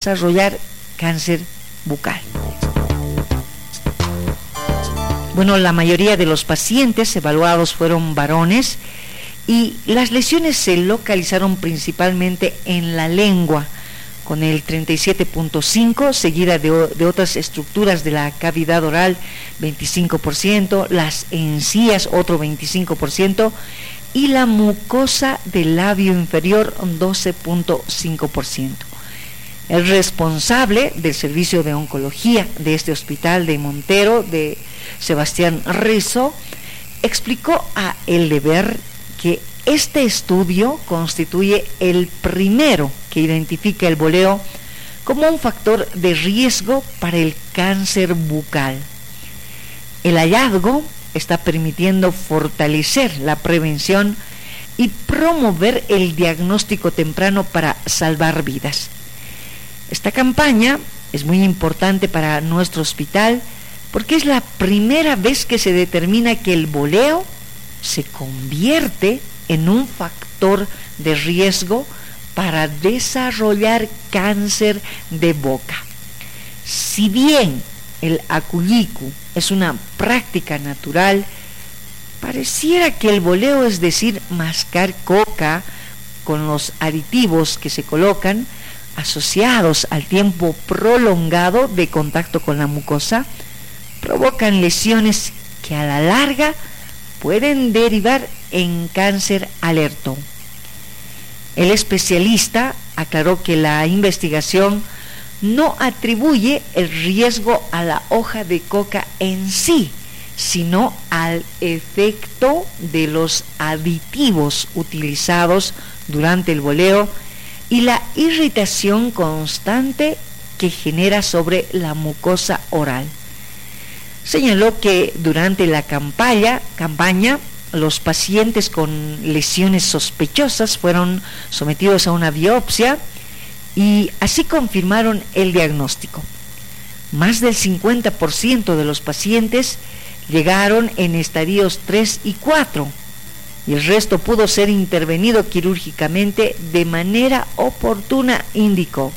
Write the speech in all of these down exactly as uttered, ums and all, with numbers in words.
desarrollar cáncer bucal. Bueno, la mayoría de los pacientes evaluados fueron varones y las lesiones se localizaron principalmente en la lengua, con el treinta y siete punto cinco, seguida de, de otras estructuras de la cavidad oral, veinticinco por ciento, las encías, otro veinticinco por ciento, y la mucosa del labio inferior, doce punto cinco por ciento. El responsable del servicio de oncología de este hospital de Montero, de Sebastián Rizzo, explicó a El Deber que este estudio constituye el primero que identifica el boleo como un factor de riesgo para el cáncer bucal. El hallazgo está permitiendo fortalecer la prevención y promover el diagnóstico temprano para salvar vidas. Esta campaña es muy importante para nuestro hospital porque es la primera vez que se determina que el boleo se convierte en un factor de riesgo para desarrollar cáncer de boca. Si bien el acullicu es una práctica natural, pareciera que el boleo, es decir, mascar coca con los aditivos que se colocan, asociados al tiempo prolongado de contacto con la mucosa, provocan lesiones que a la larga pueden derivar en cáncer alerto. El especialista aclaró que la investigación no atribuye el riesgo a la hoja de coca en sí, sino al efecto de los aditivos utilizados durante el boleo y la irritación constante que genera sobre la mucosa oral. Señaló que durante la campaña, campaña los pacientes con lesiones sospechosas fueron sometidos a una biopsia y así confirmaron el diagnóstico. Más del cincuenta por ciento de los pacientes llegaron en estadios tres y cuatro y el resto pudo ser intervenido quirúrgicamente de manera oportuna, indicó.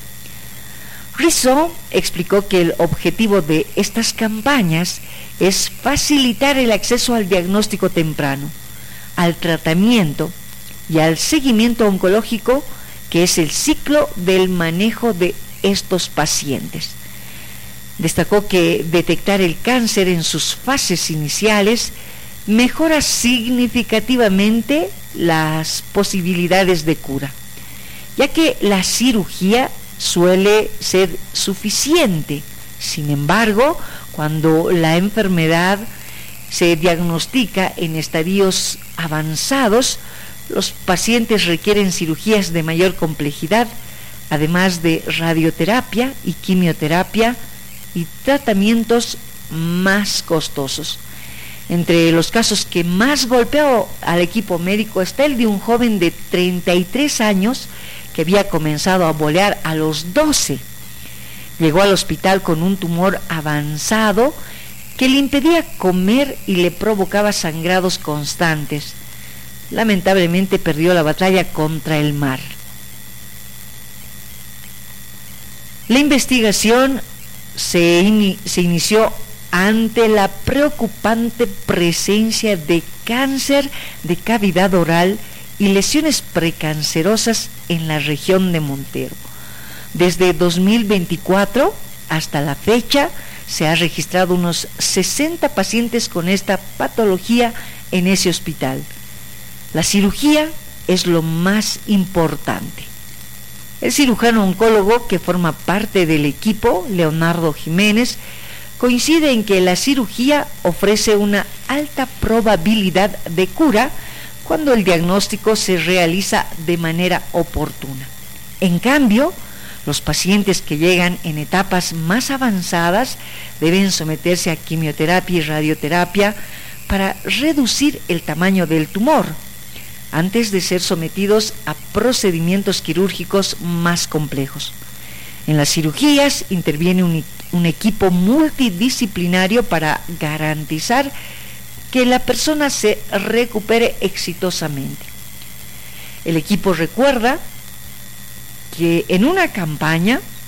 Rizzo explicó que el objetivo de estas campañas es facilitar el acceso al diagnóstico temprano, al tratamiento y al seguimiento oncológico, que es el ciclo del manejo de estos pacientes. Destacó que detectar el cáncer en sus fases iniciales mejora significativamente las posibilidades de cura, ya que la cirugía suele ser suficiente. Sin embargo, cuando la enfermedad se diagnostica en estadios avanzados, los pacientes requieren cirugías de mayor complejidad, además de radioterapia y quimioterapia y tratamientos más costosos. Entre los casos que más golpeó al equipo médico está el de un joven de treinta y tres años que había comenzado a bolear a los doce. Llegó al hospital con un tumor avanzado que le impedía comer y le provocaba sangrados constantes. Lamentablemente perdió la batalla contra el mar. La investigación se, in- se inició ante la preocupante presencia de cáncer de cavidad oral y lesiones precancerosas en la región de Montero. Desde dos mil veinticuatro hasta la fecha se ha registrado unos sesenta pacientes con esta patología en ese hospital. La cirugía es lo más importante. El cirujano oncólogo que forma parte del equipo, Leonardo Jiménez, coincide en que la cirugía ofrece una alta probabilidad de cura cuando el diagnóstico se realiza de manera oportuna. En cambio, los pacientes que llegan en etapas más avanzadas deben someterse a quimioterapia y radioterapia para reducir el tamaño del tumor, antes de ser sometidos a procedimientos quirúrgicos más complejos. En las cirugías interviene un, un equipo multidisciplinario para garantizar que la persona se recupere exitosamente. El equipo recuerda que en una campaña